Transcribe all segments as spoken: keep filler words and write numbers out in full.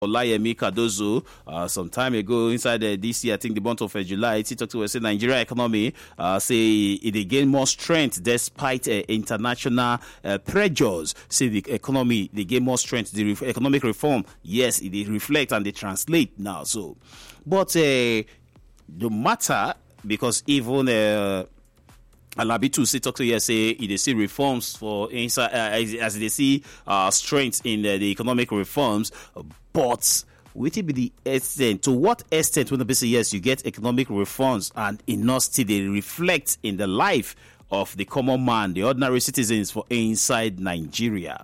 Olayemi Cardozo uh, some time ago inside uh, D C, I think the month of uh, July, he talked to us, say Nigeria economy uh, say it gain more strength despite uh, international uh, pressures. Say the economy, they gain more strength. The re- economic reform, yes, it they reflect and they translate now. So, but uh, the matter, because even uh, Alabitu say talk to you say they see reforms for inside uh, as, as they see uh, strength in uh, the economic reforms, but will it be the extent? To what extent when the say yes, you get economic reforms and enough still they reflect in the life of the common man, the ordinary citizens for inside Nigeria?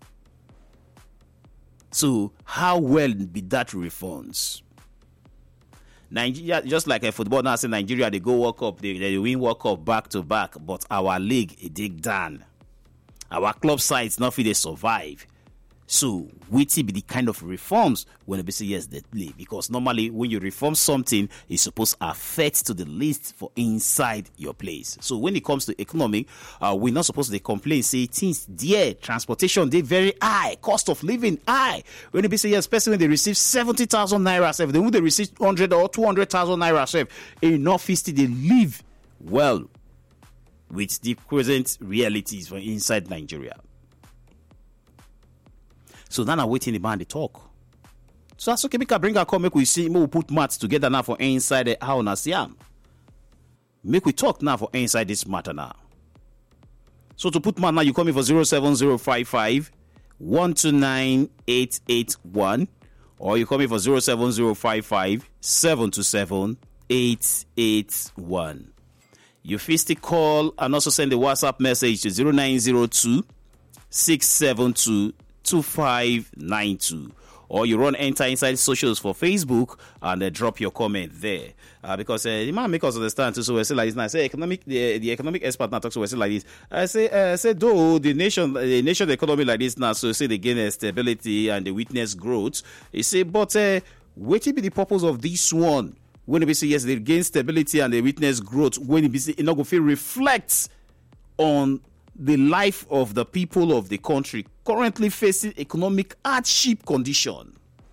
So how well be that reforms? Nigeria, just like a football now, say Nigeria, they go World Cup, they, they win World Cup back to back, but our league, it dig down. Our club sides, nothing they survive. So, which be the kind of reforms when they say yes, that leave? Because normally, when you reform something, it's supposed to affect to the least for inside your place. So, when it comes to economy, uh, we're not supposed to complain, say things dear, transportation, they very high, cost of living high. When they say yes, especially when they receive seventy thousand naira, then when they receive one hundred or two hundred thousand naira, enough is they live well with the present realities for inside Nigeria. So now I'm waiting the man to talk. So that's okay. We can bring our call. Make we see. Make we put maths together now for inside the how na siam. Make we talk now for inside this matter now. So to put math now, you call me for zero seven zero five five one two nine eight eight one, or you call me for zero seven zero five five seven two seven eight eight one. You first call and also send a WhatsApp message to zero nine zero two six seven two two five nine two, or you run enter inside socials for Facebook and uh, drop your comment there uh, because uh, the man make us understand too. So we say like this now. I say economic the, the economic expert now talks to us say like this. I say uh, say though the nation the nation economy like this now, so say they gain uh, stability and they witness growth. He say but uh, what will be the purpose of this one? When they say yes, they gain stability and they witness growth. When it say it not go feel reflects on the life of the people of the country currently facing economic hardship condition.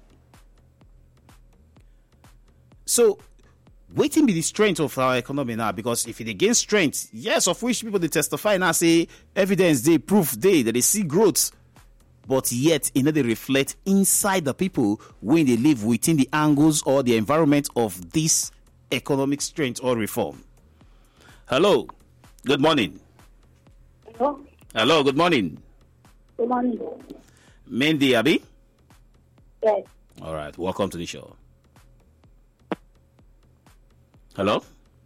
So, waiting be the strength of our economy now, because if it gains strength, yes, of which people they testify now say evidence, they proof they that they see growth, but yet you know they reflect inside the people when they live within the angles or the environment of this economic strength or reform. Hello, good morning. Hello. Hello, good morning. Good morning. Mendy Abi? Yes. All right, welcome to the show. Hello?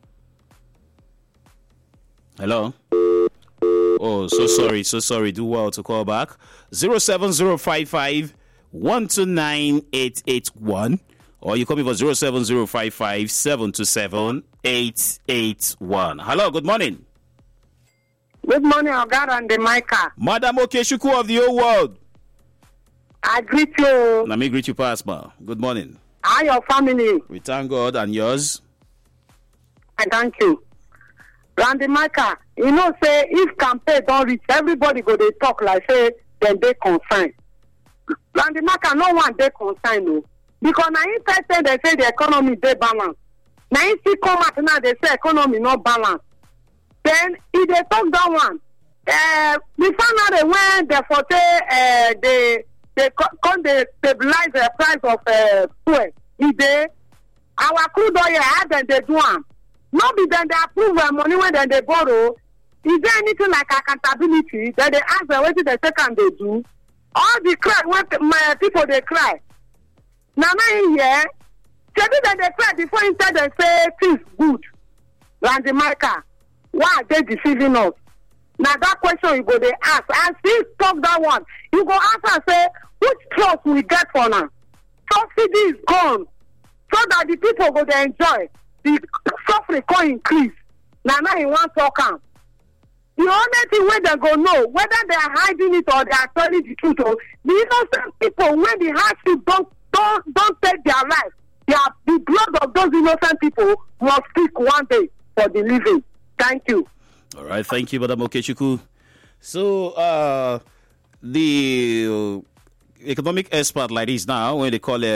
Hello? Oh, so sorry, so sorry. Do well to call back. zero seven zero five five one two nine eight eight one, or you call me for zero seven zero five five seven two seven eight eight one. Hello, good morning. Good morning, Ogar and the Micah. Madam Okechukwu of the whole world. I greet you. Let me greet you, Pastor. Good morning. How your family? We thank God, and yours? I thank you. Randy Micah, you know, say if campaign don't reach, everybody go they talk like say then they concern. Randy Micah, no one they concern no. Because now in fact they say the economy they balance. Now in see come out now they say economy not balance. Then if they talk that one, uh, we found out that when they for uh, they they come they stabilize the price of uh, fuel. If they our crude oil how then they do them. Not be then they approve uh, money when then they borrow. Is there anything like accountability that they ask them what the second they do? All the cry when my people they cry. Now now here, maybe then they cry before instead they say things good. Randy Micah. Why are they deceiving us? Now that question you go they ask. And still talk that one. You go ask and say, which trust we get for now? Subsidy is gone. So that the people go they enjoy. The suffering can increase. Now now he wants to talk on. The only thing where they go know, whether they are hiding it or they are telling the truth, or the innocent people when the hardship don't don't don't take their life, their the blood of those innocent people must speak one day for the living. Thank you. All right, thank you, Madam Okechukwu. So, uh, the economic expert like this now when they call